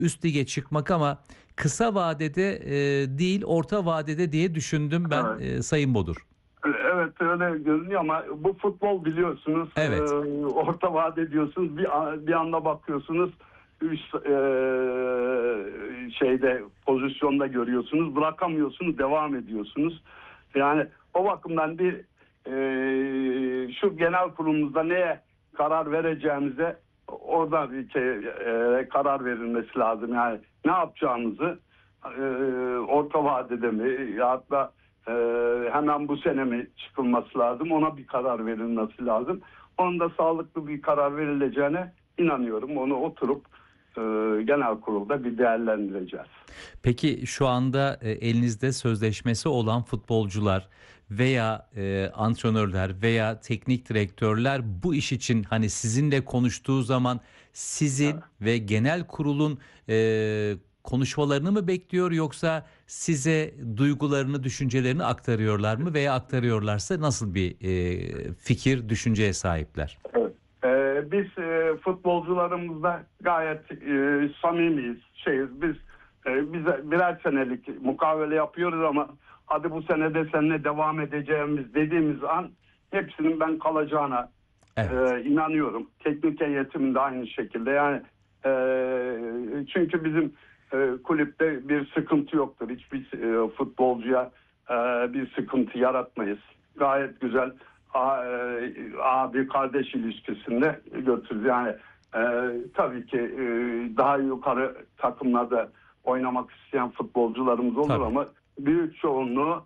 üst lige çıkmak ama kısa vadede değil, orta vadede diye düşündüm ben, Evet. Sayın Bodur. Evet, öyle görünüyor ama bu futbol biliyorsunuz. Evet. Orta vade diyorsunuz, bir anda bakıyorsunuz üst şeyde pozisyonda görüyorsunuz, bırakamıyorsunuz, devam ediyorsunuz. Yani o bakımdan şu genel kurulumuzda neye karar vereceğimize orada karar verilmesi lazım. Yani ne yapacağımızı orta vadede mi ya da hemen bu sene mi çıkılması lazım, ona bir karar verilmesi lazım. Onda sağlıklı bir karar verileceğine inanıyorum. Onu oturup genel kurulda bir değerlendireceğiz. Peki şu anda elinizde sözleşmesi olan futbolcular veya antrenörler veya teknik direktörler bu iş için hani sizinle konuştuğu zaman sizin ve genel kurulun konuşmalarını mı bekliyor, yoksa size duygularını, düşüncelerini aktarıyorlar mı veya aktarıyorlarsa nasıl bir fikir, düşünceye sahipler? Evet. Biz futbolcularımızla gayet samimiyiz. Biz bize birer senelik mukavele yapıyoruz ama hadi bu sene de seninle devam edeceğimiz dediğimiz an hepsinin ben kalacağına Evet. inanıyorum. Teknik heyetimin de aynı şekilde. Yani çünkü bizim kulüpte bir sıkıntı yoktur. Hiçbir futbolcuya bir sıkıntı yaratmayız. Gayet güzel abi kardeş ilişkisinde götürürüz. Yani tabii ki daha yukarı takımlarda oynamak isteyen futbolcularımız olur Tabii. ama büyük çoğunluğu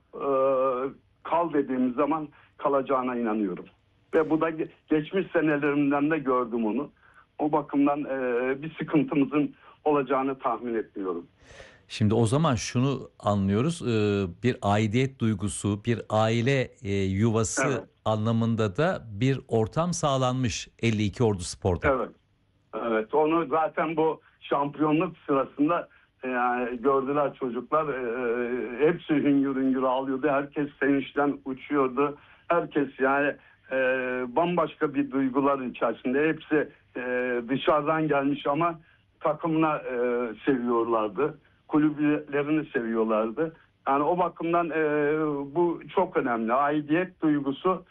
kal dediğimiz zaman kalacağına inanıyorum. Ve bu da geçmiş senelerimden de gördüm onu. O bakımdan bir sıkıntımızın olacağını tahmin etmiyorum. Şimdi o zaman şunu anlıyoruz, bir aidiyet duygusu, bir aile yuvası Evet. anlamında da bir ortam sağlanmış 52 Ordu Spor'da. Evet. Evet. Onu zaten bu şampiyonluk sırasında yani gördüler çocuklar. Hepsi hüngür hüngür ağlıyordu. Herkes sevinçten uçuyordu. Herkes yani bambaşka bir duygular içerisinde. Hepsi dışarıdan gelmiş ama takımına seviyorlardı. Kulüplerini seviyorlardı. Yani o bakımdan bu çok önemli. Aidiyet duygusu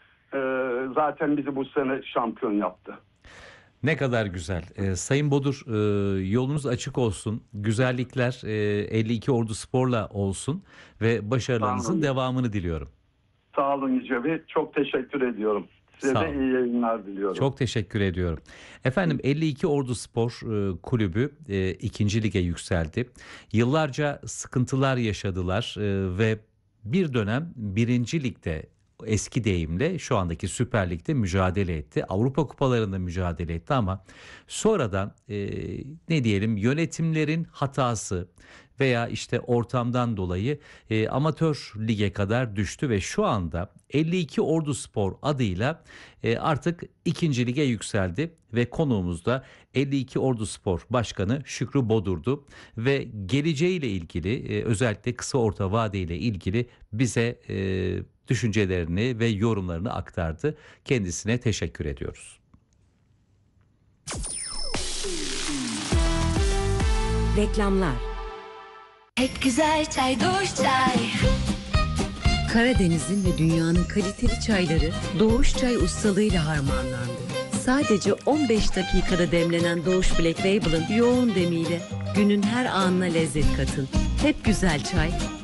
zaten bizi bu sene şampiyon yaptı. Ne kadar güzel. Sayın Bodur, yolunuz açık olsun. Güzellikler 52 Ordu Spor'la olsun ve Sağ başarılarınızın olun. devamını diliyorum. Sağ olun Yüce Bey. Çok teşekkür ediyorum. Size Sağ de olun. iyi yayınlar diliyorum. Çok teşekkür ediyorum. Efendim, 52 Ordu Spor Kulübü 2. lige yükseldi. Yıllarca sıkıntılar yaşadılar ve bir dönem 1. ligde, eski deyimle şu andaki Süper Lig'de mücadele etti. Avrupa kupalarında mücadele etti ama sonradan ne diyelim, yönetimlerin hatası veya işte ortamdan dolayı amatör lige kadar düştü ve şu anda 52 Ordu Spor adıyla artık 2. lige yükseldi ve konuğumuz da 52 Ordu Spor Başkanı Şükrü Bodur'du ve geleceğiyle ilgili, özellikle kısa orta vadeyle ilgili bize düşüncelerini ve yorumlarını aktardı. Kendisine teşekkür ediyoruz. Reklamlar. Pek güzel çay, Doğuş Çay. Karadeniz'in ve dünyanın kaliteli çayları Doğuş Çay ustalığıyla harmanlandı. Sadece 15 dakikada demlenen Doğuş Black Label'ın yoğun demiyle günün her anına lezzet katın. Hep güzel çay,